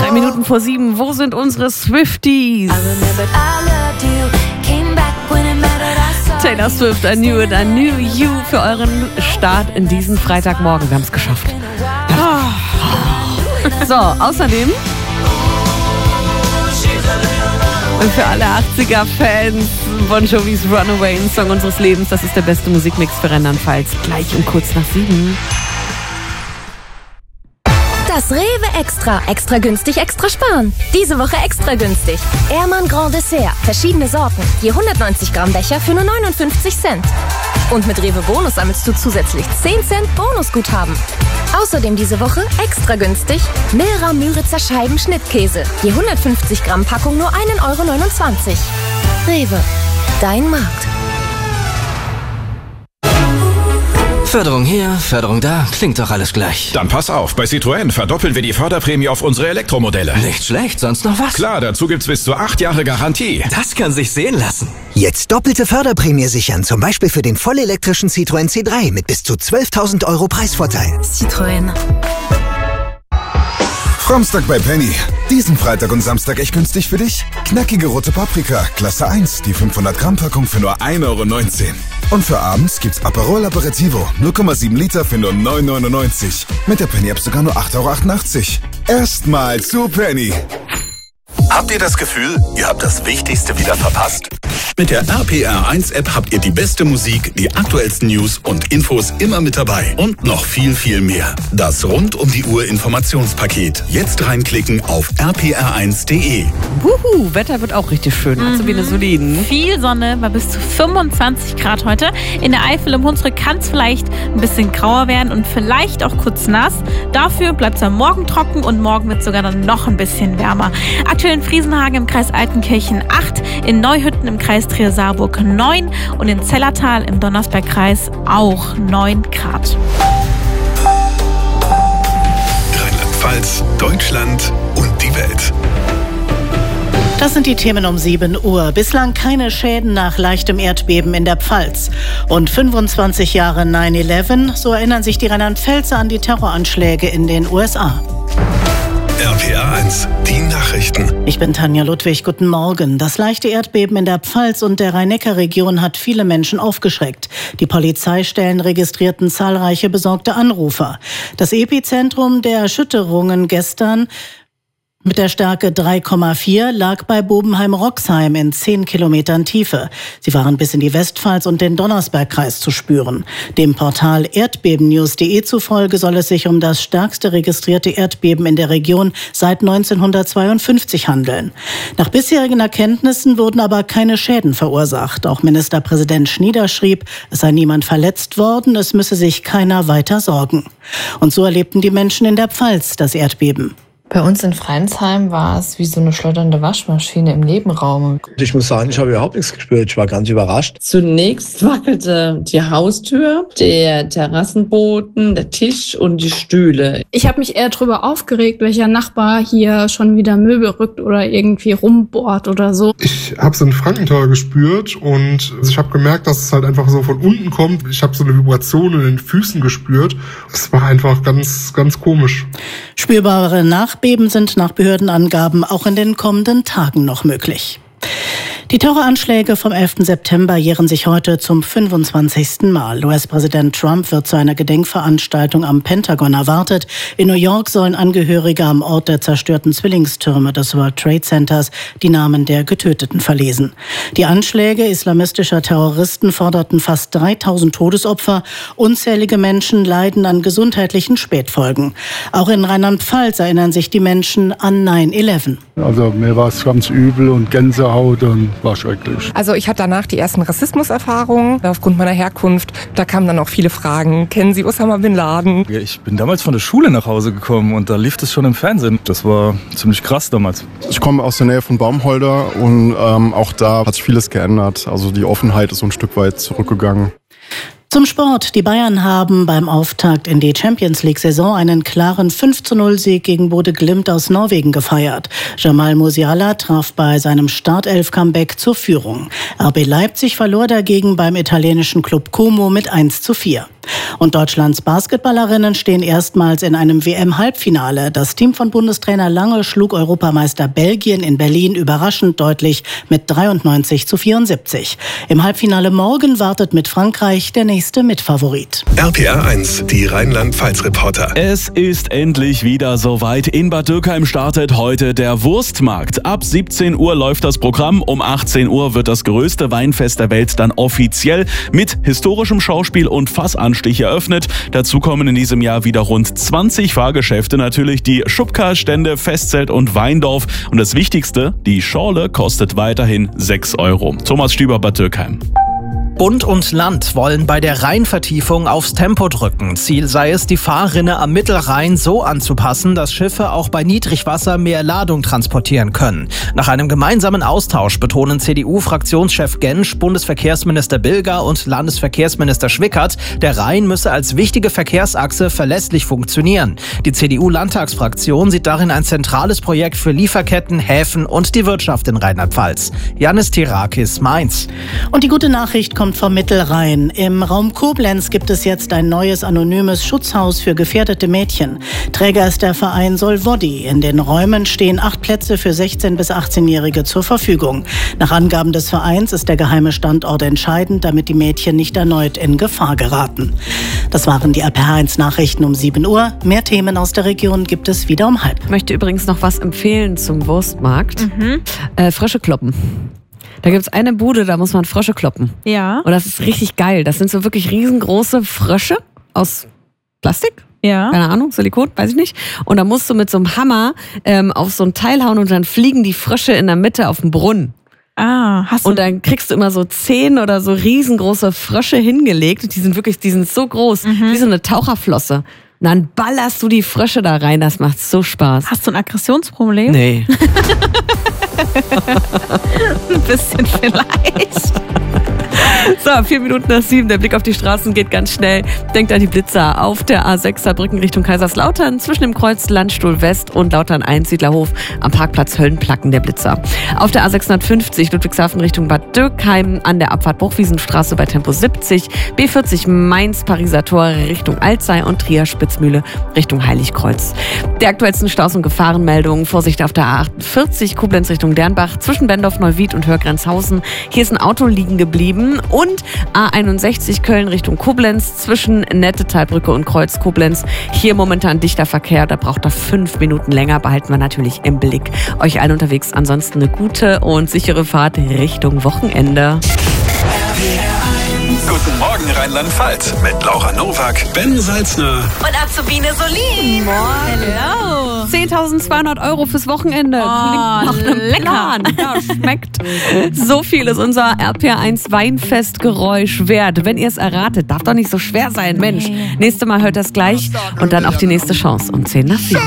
2 Minuten vor 7. Wo sind unsere Swifties? Taylor Swift, I Knew It, I Knew You für euren Start in diesen Freitagmorgen. Wir haben es geschafft. So, außerdem für alle 80er-Fans Bon Jovis Runaway, ein Song unseres Lebens. Das ist der beste Musikmix für Rheinland-Pfalz. Gleich um kurz nach 7. Das Rewe Extra. Extra günstig, extra sparen. Diese Woche extra günstig. Ehrmann Grand Dessert. Verschiedene Sorten. Je 190 Gramm Becher für nur 59 Cent. Und mit Rewe Bonus sammelst du zusätzlich 10 Cent Bonusguthaben. Außerdem diese Woche extra günstig Milra Müritzer Scheiben Schnittkäse. Je 150 Gramm Packung nur 1,29 €. Rewe. Dein Markt. Förderung hier, Förderung da, klingt doch alles gleich. Dann pass auf, bei Citroën verdoppeln wir die Förderprämie auf unsere Elektromodelle. Nicht schlecht, sonst noch was? Klar, dazu gibt's bis zu 8 Jahre Garantie. Das kann sich sehen lassen. Jetzt doppelte Förderprämie sichern, zum Beispiel für den vollelektrischen Citroën C3 mit bis zu 12.000 € Preisvorteil. Citroën. Samstag bei Penny. Diesen Freitag und Samstag echt günstig für dich? Knackige rote Paprika, Klasse 1, die 500 Gramm Packung für nur 1,19 €. Und für abends gibt's Aperol Aperitivo, 0,7 Liter für nur 9,99 €. Mit der Penny-App sogar nur 8,88 €. Erstmal zu Penny. Habt ihr das Gefühl, ihr habt das Wichtigste wieder verpasst? Mit der RPR1-App habt ihr die beste Musik, die aktuellsten News und Infos immer mit dabei. Und noch viel, viel mehr. Das Rund-um-die-Uhr-Informationspaket. Jetzt reinklicken auf rpr1.de. Wetter wird auch richtig schön. Sabine Soliden. Viel Sonne, bei bis zu 25 Grad heute. In der Eifel im Hunsrück kann es vielleicht ein bisschen grauer werden und vielleicht auch kurz nass. Dafür bleibt es am Morgen trocken und morgen wird es sogar dann noch ein bisschen wärmer. Aktuell in Friesenhagen im Kreis Altenkirchen 8, in Neuhütten im Kreis Trier-Saarburg 9 und in Zellertal im Donnersbergkreis auch 9 Grad. Rheinland-Pfalz, Deutschland und die Welt. Das sind die Themen um 7 Uhr. Bislang keine Schäden nach leichtem Erdbeben in der Pfalz. Und 25 Jahre 9/11, so erinnern sich die Rheinland-Pfälzer an die Terroranschläge in den USA. RPR1, die Nachrichten. Ich bin Tanja Ludwig, guten Morgen. Das leichte Erdbeben in der Pfalz und der Rhein-Neckar-Region hat viele Menschen aufgeschreckt. Die Polizeistellen registrierten zahlreiche besorgte Anrufer. Das Epizentrum der Erschütterungen gestern mit der Stärke 3,4 lag bei Bobenheim-Roxheim in 10 Kilometern Tiefe. Sie waren bis in die Westpfalz und den Donnersbergkreis zu spüren. Dem Portal erdbebennews.de zufolge soll es sich um das stärkste registrierte Erdbeben in der Region seit 1952 handeln. Nach bisherigen Erkenntnissen wurden aber keine Schäden verursacht. Auch Ministerpräsident Schnieder schrieb, es sei niemand verletzt worden, es müsse sich keiner weiter sorgen. Und so erlebten die Menschen in der Pfalz das Erdbeben. Bei uns in Freinsheim war es wie so eine schleudernde Waschmaschine im Nebenraum. Ich muss sagen, ich habe überhaupt nichts gespürt. Ich war ganz überrascht. Zunächst wackelte die Haustür, der Terrassenboden, der Tisch und die Stühle. Ich habe mich eher darüber aufgeregt, welcher Nachbar hier schon wieder Möbel rückt oder irgendwie rumbohrt oder so. Ich habe so ein Frankentor gespürt und ich habe gemerkt, dass es halt einfach so von unten kommt. Ich habe so eine Vibration in den Füßen gespürt. Es war einfach ganz, ganz komisch. Spürbare Nachbeben sind nach Behördenangaben auch in den kommenden Tagen noch möglich. Die Terroranschläge vom 11. September jähren sich heute zum 25. Mal. US-Präsident Trump wird zu einer Gedenkveranstaltung am Pentagon erwartet. In New York sollen Angehörige am Ort der zerstörten Zwillingstürme des World Trade Centers die Namen der Getöteten verlesen. Die Anschläge islamistischer Terroristen forderten fast 3000 Todesopfer. Unzählige Menschen leiden an gesundheitlichen Spätfolgen. Auch in Rheinland-Pfalz erinnern sich die Menschen an 9/11. Also mir war es ganz übel und Gänsehaut und war schrecklich. Also ich hatte danach die ersten Rassismuserfahrungen aufgrund meiner Herkunft. Da kamen dann auch viele Fragen. Kennen Sie Osama Bin Laden? Ja, ich bin damals von der Schule nach Hause gekommen und da lief das schon im Fernsehen. Das war ziemlich krass damals. Ich komme aus der Nähe von Baumholder und auch da hat sich vieles geändert. Also die Offenheit ist so ein Stück weit zurückgegangen. Zum Sport. Die Bayern haben beim Auftakt in die Champions-League-Saison einen klaren 5:0-Sieg gegen Bode Glimt aus Norwegen gefeiert. Jamal Musiala traf bei seinem Startelf-Comeback zur Führung. RB Leipzig verlor dagegen beim italienischen Club Como mit 1:4. Und Deutschlands Basketballerinnen stehen erstmals in einem WM-Halbfinale. Das Team von Bundestrainer Lange schlug Europameister Belgien in Berlin überraschend deutlich mit 93-74. Im Halbfinale morgen wartet mit Frankreich der nächste Mitfavorit. RPR 1, die Rheinland-Pfalz-Reporter. Es ist endlich wieder soweit. In Bad Dürkheim startet heute der Wurstmarkt. Ab 17 Uhr läuft das Programm. Um 18 Uhr wird das größte Weinfest der Welt dann offiziell mit historischem Schauspiel und Fassanstich eröffnet. Dazu kommen in diesem Jahr wieder rund 20 Fahrgeschäfte. Natürlich die Schubka-Stände, Festzelt und Weindorf. Und das Wichtigste, die Schorle kostet weiterhin 6 €. Thomas Stüber, Bad Dürkheim. Bund und Land wollen bei der Rheinvertiefung aufs Tempo drücken. Ziel sei es, die Fahrrinne am Mittelrhein so anzupassen, dass Schiffe auch bei Niedrigwasser mehr Ladung transportieren können. Nach einem gemeinsamen Austausch betonen CDU-Fraktionschef Gensch, Bundesverkehrsminister Bilger und Landesverkehrsminister Schwickert, der Rhein müsse als wichtige Verkehrsachse verlässlich funktionieren. Die CDU-Landtagsfraktion sieht darin ein zentrales Projekt für Lieferketten, Häfen und die Wirtschaft in Rheinland-Pfalz. Janis Tirakis, Mainz. Und die gute Nachricht kommt vom Mittelrhein. Im Raum Koblenz gibt es jetzt ein neues anonymes Schutzhaus für gefährdete Mädchen. Träger ist der Verein Solvodi. In den Räumen stehen 8 Plätze für 16- bis 18-Jährige zur Verfügung. Nach Angaben des Vereins ist der geheime Standort entscheidend, damit die Mädchen nicht erneut in Gefahr geraten. Das waren die RPR1-Nachrichten um 7 Uhr. Mehr Themen aus der Region gibt es wieder um 12:30. Ich möchte übrigens noch was empfehlen zum Wurstmarkt. Frösche kloppen. Da gibt es eine Bude, da muss man Frösche kloppen. Ja. Und das ist richtig geil. Das sind so wirklich riesengroße Frösche aus Plastik. Ja. Keine Ahnung, Silikon, weiß ich nicht. Und da musst du mit so einem Hammer auf so ein Teil hauen und dann fliegen die Frösche in der Mitte auf den Brunnen. Ah, hast du. Und dann kriegst du immer so 10 oder so riesengroße Frösche hingelegt. Die sind so groß, wie so eine Taucherflosse. Und dann ballerst du die Frösche da rein, das macht so Spaß. Hast du ein Aggressionsproblem? Nee. Ein bisschen vielleicht. So, 7:04, der Blick auf die Straßen geht ganz schnell. Denkt an die Blitzer auf der A6 Saarbrücken Richtung Kaiserslautern, zwischen dem Kreuz Landstuhl West und Lautern 1 Siedlerhof am Parkplatz Höllenplacken der Blitzer. Auf der A650 Ludwigshafen Richtung Bad Dürkheim, an der Abfahrt Bruchwiesenstraße bei Tempo 70, B40 Mainz Pariser Tor Richtung Alzey und Trier Spitzmühle Richtung Heiligkreuz. Die aktuellsten Staus- und Gefahrenmeldungen: Vorsicht auf der A48 Koblenz Richtung Dernbach, zwischen Bendorf Neuwied und Hörgrenzhausen. Hier ist ein Auto liegen geblieben. Und A61 Köln Richtung Koblenz, zwischen Nettetalbrücke und Kreuz Koblenz. Hier momentan dichter Verkehr, da braucht er 5 Minuten länger, behalten wir natürlich im Blick. Euch allen unterwegs ansonsten eine gute und sichere Fahrt Richtung Wochenende. Guten Morgen Rheinland-Pfalz mit Laura Nowak, Ben Salzner und Azubine Solin. Hello. 10.200 € fürs Wochenende. Lecker. Ja, schmeckt. So viel ist unser RPR1 Weinfestgeräusch wert. Wenn ihr es erratet, darf doch nicht so schwer sein. Mensch, nächstes Mal hört das gleich und dann auf die nächste Chance um 10:10.